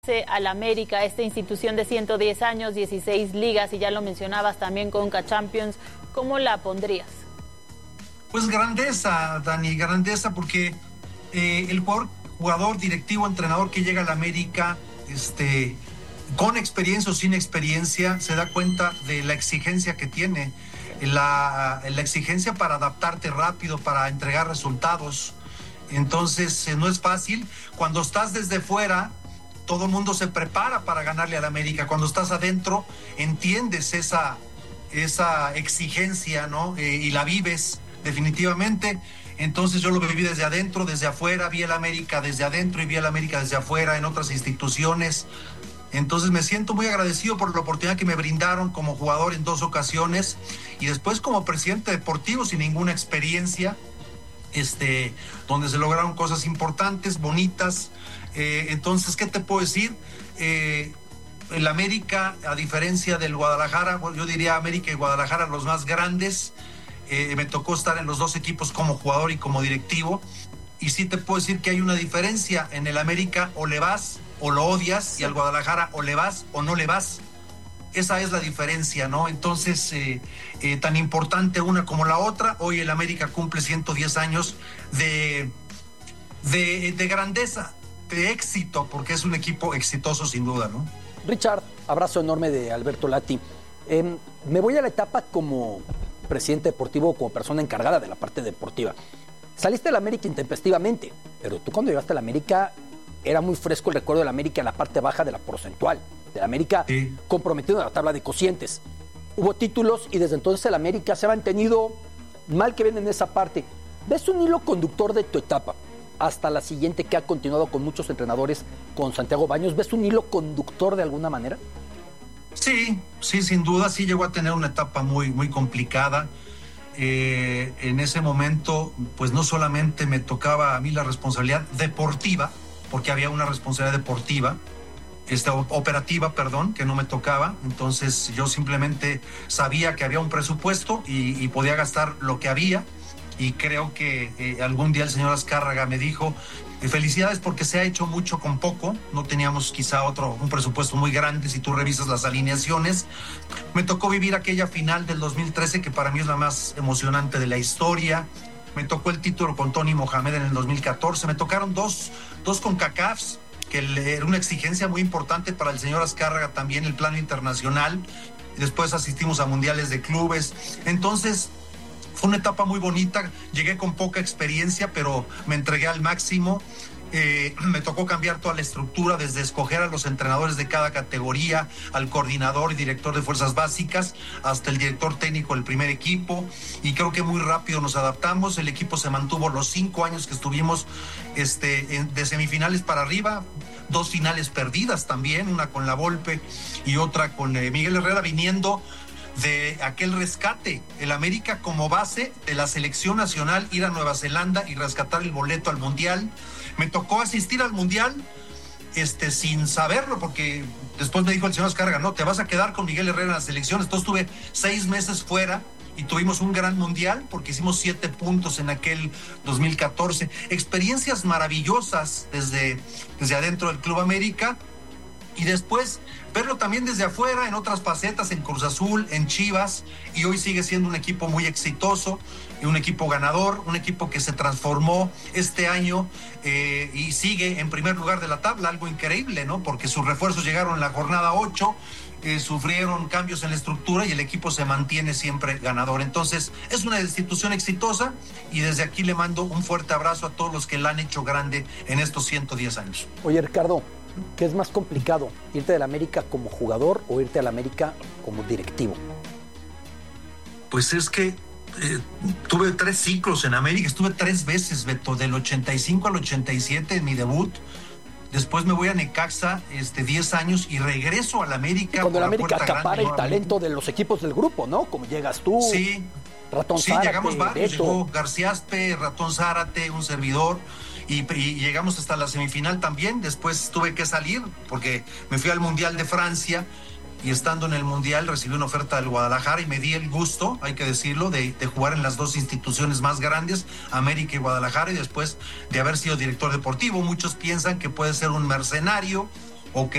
Al América, esta institución de 110 años, 16 ligas y ya lo mencionabas también Conca Champions, ¿cómo la pondrías? Pues grandeza, Dani, grandeza porque el jugador, directivo, entrenador que llega al América, con experiencia o sin experiencia, se da cuenta de la exigencia que tiene, la exigencia para adaptarte rápido, para entregar resultados. Entonces no es fácil. Cuando estás desde fuera, todo el mundo se prepara para ganarle al América. Cuando estás adentro, entiendes esa exigencia, ¿no? Y la vives definitivamente. Entonces yo lo viví desde adentro, desde afuera, vi el América desde adentro y vi el América desde afuera en otras instituciones. Entonces me siento muy agradecido por la oportunidad que me brindaron como jugador en 2 ocasiones y después como presidente deportivo sin ninguna experiencia, donde se lograron cosas importantes, bonitas. Entonces, ¿qué te puedo decir? El América, a diferencia del Guadalajara, yo diría América y Guadalajara los más grandes. Me tocó estar en los 2 equipos como jugador y como directivo. Y sí te puedo decir que hay una diferencia. En el América o le vas o lo odias, sí. Y al Guadalajara o le vas o no le vas. Esa es la diferencia, ¿no? Entonces, tan importante una como la otra. Hoy el América cumple 110 años de grandeza, de éxito, porque es un equipo exitoso sin duda, ¿no? Richard, abrazo enorme de Alberto Lati. Me voy a la etapa como presidente deportivo, como persona encargada de la parte deportiva. Saliste del América intempestivamente, pero tú cuando llegaste al América era muy fresco el recuerdo del América en la parte baja de la porcentual, del América sí, comprometido en la tabla de cocientes. Hubo títulos y desde entonces el América se ha mantenido mal que bien en esa parte. ¿Ves un hilo conductor de tu etapa hasta la siguiente que ha continuado con muchos entrenadores, con Santiago Baños? ¿Ves un hilo conductor de alguna manera? Sí, sin duda, sí llegó a tener una etapa muy complicada. En ese momento, pues no solamente me tocaba a mí la responsabilidad deportiva, porque había una responsabilidad deportiva, operativa, que no me tocaba. Entonces yo simplemente sabía que había un presupuesto y podía gastar lo que había. Y creo que algún día el señor Azcárraga me dijo, felicidades porque se ha hecho mucho con poco, no teníamos quizá un presupuesto muy grande si tú revisas las alineaciones. Me tocó vivir aquella final del 2013 que para mí es la más emocionante de la historia. Me tocó el título con Tony Mohamed en el 2014, me tocaron dos CONCACAFs, que era una exigencia muy importante para el señor Azcárraga también, el plano internacional. Después asistimos a mundiales de clubes. Entonces fue una etapa muy bonita, llegué con poca experiencia, pero me entregué al máximo. Me tocó cambiar toda la estructura, desde escoger a los entrenadores de cada categoría, al coordinador y director de fuerzas básicas, hasta el director técnico del primer equipo, y creo que muy rápido nos adaptamos. El equipo se mantuvo los 5 años que estuvimos de semifinales para arriba, 2 finales perdidas también, una con la Volpe y otra con Miguel Herrera, viniendo de aquel rescate, el América como base de la selección nacional, ir a Nueva Zelanda y rescatar el boleto al Mundial. Me tocó asistir al Mundial sin saberlo, porque después me dijo el señor Azcárraga, no, te vas a quedar con Miguel Herrera en la selección. Entonces estuve 6 meses fuera y tuvimos un gran Mundial porque hicimos 7 puntos en aquel 2014. Experiencias maravillosas desde adentro del Club América. Y después verlo también desde afuera en otras facetas, en Cruz Azul, en Chivas, y hoy sigue siendo un equipo muy exitoso, y un equipo ganador, un equipo que se transformó este año y sigue en primer lugar de la tabla, algo increíble, ¿no? Porque sus refuerzos llegaron en la jornada 8, sufrieron cambios en la estructura y el equipo se mantiene siempre ganador. Entonces es una institución exitosa y desde aquí le mando un fuerte abrazo a todos los que la han hecho grande en estos 110 años. Oye, Ricardo, ¿qué es más complicado? ¿Irte del América como jugador o irte al América como directivo? Pues es que tuve 3 ciclos en América, estuve 3 veces, Beto, del 85 al 87 en mi debut. Después me voy a Necaxa 10 años y regreso al América. Cuando el América acapara el talento de los equipos del grupo, ¿no? Como llegas tú. Sí, Ratón Zárate, llegamos varios, Beto. llegó Garciaspe, Ratón Zárate, un servidor. Y llegamos hasta la semifinal también. Después tuve que salir porque me fui al Mundial de Francia y estando en el Mundial recibí una oferta del Guadalajara y me di el gusto, hay que decirlo, de jugar en las 2 instituciones más grandes, América y Guadalajara, y después de haber sido director deportivo. Muchos piensan que puede ser un mercenario,